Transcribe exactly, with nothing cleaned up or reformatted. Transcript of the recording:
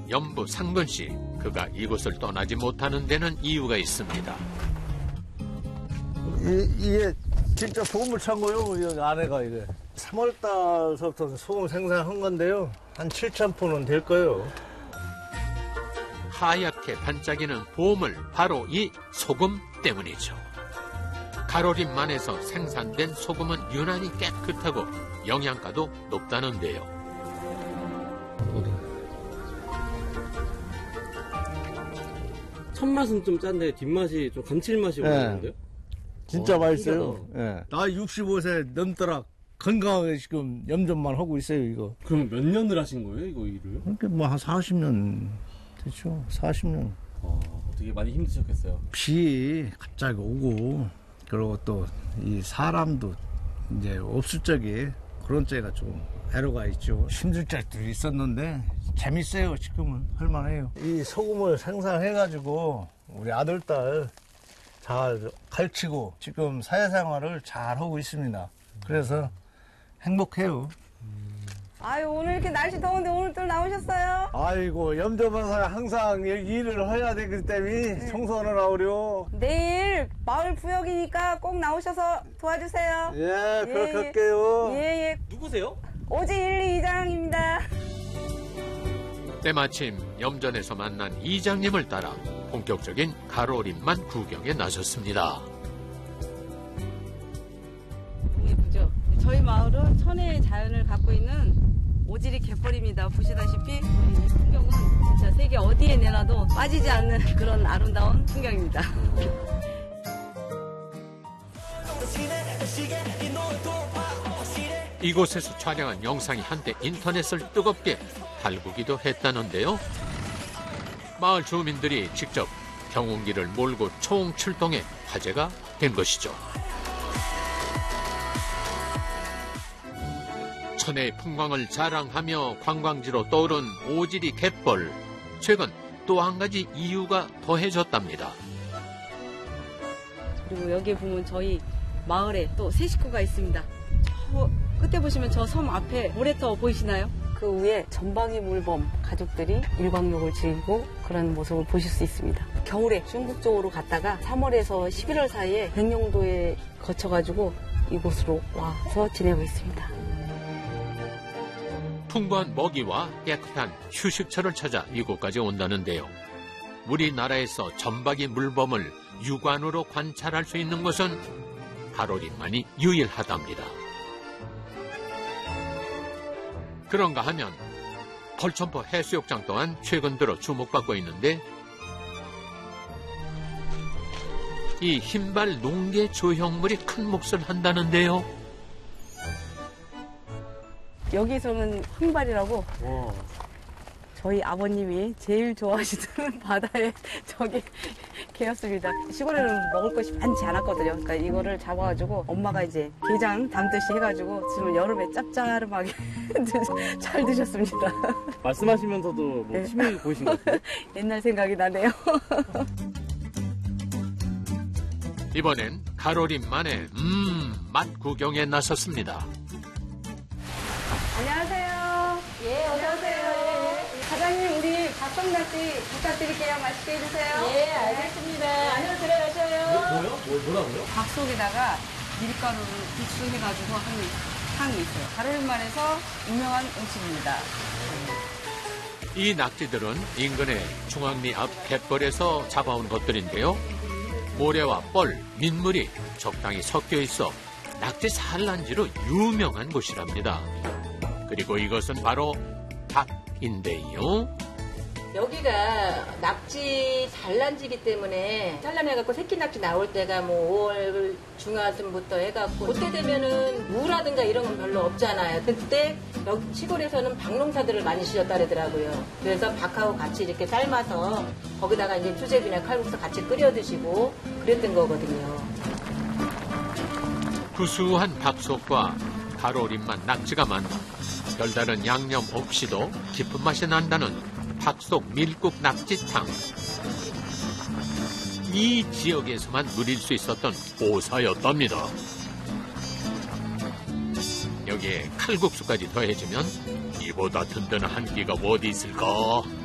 연부 상근 씨. 그가 이곳을 떠나지 못하는 데는 이유가 있습니다. 이, 이게 진짜 보물 창고요. 여기 안에가 이게. 삼월 달서부터 소금 생산한 건데요. 한 칠천 포는 될 거예요. 하얗게 반짝이는 보물, 바로 이 소금 때문이죠. 가로림만에서 생산된 소금은 유난히 깨끗하고 영양가도 높다는데요. 첫 맛은 좀 짠데 뒷맛이 좀 감칠맛이 올라오는데요? 진짜 어, 맛있어요. 예. 나 육십오 세 넘더라 건강하게 지금 염전만 하고 있어요, 이거. 그럼 몇 년을 하신 거예요, 이거 일을? 그러니까 뭐 한 사십 년 됐죠. 사십 년. 어, 되게 많이 힘드셨겠어요. 비 갑자기 오고, 그리고 또 이 사람도 이제 없을 적에 그런 적에가 좀 애로가 있죠. 힘들 적도 있었는데 재밌어요. 지금은 할만해요. 이 소금을 생산해가지고 우리 아들 딸 잘 가르치고 지금 사회생활을 잘 하고 있습니다. 그래서 행복해요. 아유, 오늘 이렇게 날씨 더운데 오늘 또 나오셨어요? 아이고, 염전마사 항상 여기 일을 해야 되기 때문에 네. 청소하러 나오려. 내일 마을 부역이니까 꼭 나오셔서 도와주세요. 예, 그렇게 할게요. 예, 예. 누구세요? 오지 일, 이 이장입니다. 때마침 염전에서 만난 이장님을 따라 본격적인 가로림만 구경에 나섰습니다. 예쁘죠? 저희 마을은 천혜의 자연을 갖고 있는 오지리 갯벌입니다. 보시다시피 이 풍경은 진짜 세계 어디에 내놔도 빠지지 않는 그런 아름다운 풍경입니다. 이곳에서 촬영한 영상이 한때 인터넷을 뜨겁게 달구기도 했다는데요. 마을 주민들이 직접 경운기를 몰고 총 출동해 화제가 된 것이죠. 천혜의 풍광을 자랑하며 관광지로 떠오른 오지리 갯벌. 최근 또 한 가지 이유가 더해졌답니다. 그리고 여기에 보면 저희 마을에 또 새 식구가 있습니다. 저 끝에 보시면 저 섬 앞에 모래터 보이시나요? 그 위에 전방위 물범 가족들이 일광욕을 즐기고 그런 모습을 보실 수 있습니다. 겨울에 중국 쪽으로 갔다가 삼월에서 십일월 사이에 백령도에 거쳐가지고 이곳으로 와서 지내고 있습니다. 풍부한 먹이와 깨끗한 휴식처를 찾아 이곳까지 온다는데요. 우리나라에서 점박이 물범을 육안으로 관찰할 수 있는 곳은 가로림만이 유일하답니다. 그런가 하면 벌천포 해수욕장 또한 최근 들어 주목받고 있는데 이 흰발 농개 조형물이 큰 몫을 한다는데요. 여기서는 흰발이라고 와. 저희 아버님이 제일 좋아하시는 바다의 저기 개였습니다. 시골에는 먹을 것이 많지 않았거든요. 그러니까 이거를 잡아가지고 엄마가 이제 게장 담듯이 해가지고 지금 여름에 짭짤하게 잘 드셨습니다. 말씀하시면서도 뭐 네. 침이 보이신 것 같아요? 옛날 생각이 나네요. 이번엔 가로림만의 음, 맛 구경에 나섰습니다. 안녕하세요. 예, 어서오세요. 사장님, 우리 박성낙지 부탁드릴게요. 맛있게 해주세요. 예, 알겠습니다. 안으로 들어가셔요. 뭐요? 뭐, 뭐라고요? 밥 속에다가 밀가루를 육수해가지고 하는 향이 있어요. 가로림만에서 유명한 음식입니다. 이 낙지들은 인근의 중앙리 앞 갯벌에서 잡아온 것들인데요. 모래와 뻘, 민물이 적당히 섞여 있어 낙지 산란지로 유명한 곳이랍니다. 그리고 이것은 바로 닭인데요. 여기가 낙지 산란지기 때문에 산란해갖고 새끼 낙지 나올 때가 뭐 오월 중하순부터 해갖고 그때 되면은 무라든가 이런 건 별로 없잖아요. 그때 여기 시골에서는 박농사들을 많이 지었다 그러더라고요. 그래서 박하고 같이 이렇게 삶아서 거기다가 이제 수제비나 칼국수 같이 끓여 드시고 그랬던 거거든요. 구수한 밥속과 가로림만 낙지가 많아 별다른 양념 없이도 깊은 맛이 난다는 닭속 밀국 낙지탕. 이 지역에서만 누릴 수 있었던 오사였답니다. 여기에 칼국수까지 더해지면 이보다 든든한 한 끼가 어디 있을까?